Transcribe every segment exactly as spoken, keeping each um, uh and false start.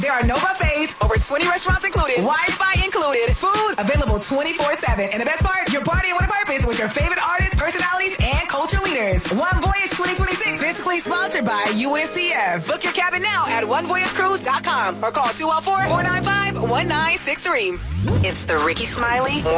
There are no buffets, over twenty restaurants included, Wi-Fi included, food available twenty-four seven. And the best part, you're partying with a purpose with your favorite artists, personalities, and culture leaders. One Voyage twenty twenty-six, physically sponsored by U S C F. Book your cabin now at one voyage cruise dot com or call two one four, four nine five, one nine six three. It's the Ricky Smiley.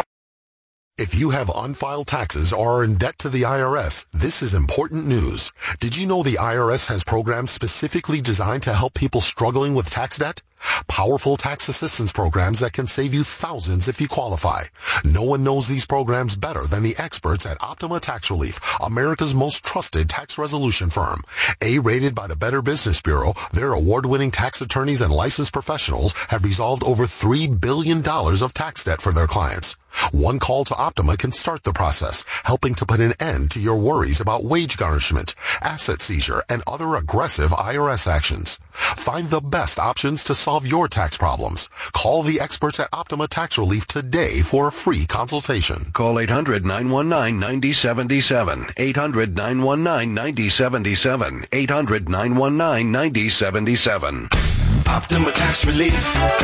If you have unfiled taxes or are in debt to the I R S, this is important news. Did you know the I R S has programs specifically designed to help people struggling with tax debt? Powerful tax assistance programs that can save you thousands if you qualify. No one knows these programs better than the experts at Optima Tax Relief, America's most trusted tax resolution firm. A-rated by the Better Business Bureau, their award-winning tax attorneys and licensed professionals have resolved over three billion dollars of tax debt for their clients. One call to Optima can start the process, helping to put an end to your worries about wage garnishment, asset seizure, and other aggressive I R S actions. Find the best options to solve your tax problems. Call the experts at Optima Tax Relief today for a free consultation. Call eight hundred, nine one nine, nine zero seven seven. eight hundred, nine one nine, nine zero seven seven. eight hundred, nine one nine, nine zero seven seven. Optima Tax Relief.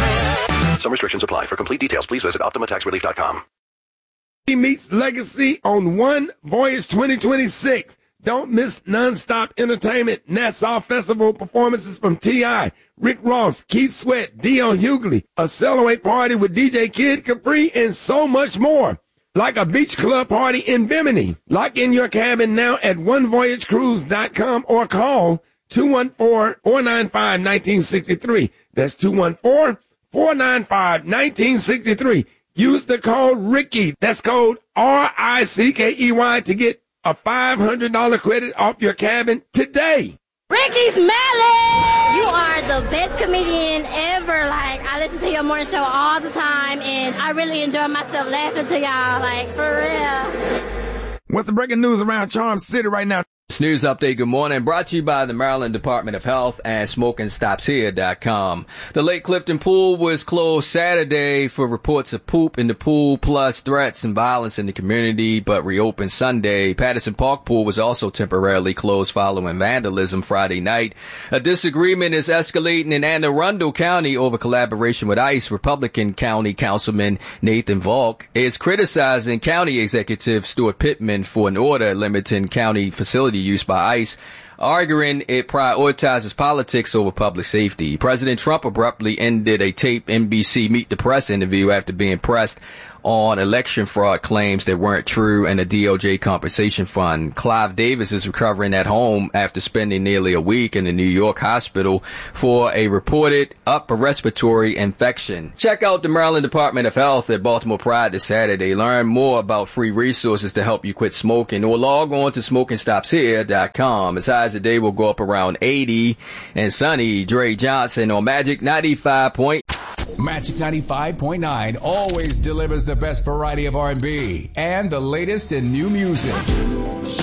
Some restrictions apply. For complete details, please visit optima tax relief dot com. He meets Legacy on One Voyage twenty twenty-six. Don't miss nonstop entertainment, Nassau Festival performances from T I, Rick Ross, Keith Sweat, Dion Hughley, a Celebrate party with D J Kid Capri, and so much more. Like a beach club party in Bimini. Lock in your cabin now at one voyage cruise dot com or call two one four, four nine five, one nine six three. That's two one four, four nine five, one nine six three. Use the code Ricky. That's code R I C K E Y to get a five hundred dollars credit off your cabin today. Ricky Smiley! You are the best comedian ever. Like, I listen to your morning show all the time, and I really enjoy myself laughing to y'all, like, for real. What's the breaking news around Charm City right now? This news update, good morning, brought to you by the Maryland Department of Health and smoking stops here dot com. The Lake Clifton Pool was closed Saturday for reports of poop in the pool plus threats and violence in the community, but reopened Sunday. Patterson Park Pool was also temporarily closed following vandalism Friday night. A disagreement is escalating in Anne Arundel County over collaboration with ICE. Republican County Councilman Nathan Volk is criticizing County Executive Stuart Pittman for an order limiting county facility use by ICE, arguing it prioritizes politics over public safety. President Trump abruptly ended a taped N B C Meet the Press interview after being pressed on election fraud claims that weren't true and a D O J compensation fund. Clive Davis is recovering at home after spending nearly a week in a New York hospital for a reported upper respiratory infection. Check out the Maryland Department of Health at Baltimore Pride this Saturday. Learn more about free resources to help you quit smoking, or log on to smoking stops here dot com. As high as the day will go up around eighty and sunny. Dre Johnson on Magic ninety-five point nine. Magic ninety-five point nine always delivers the best variety of R and B and the latest in new music.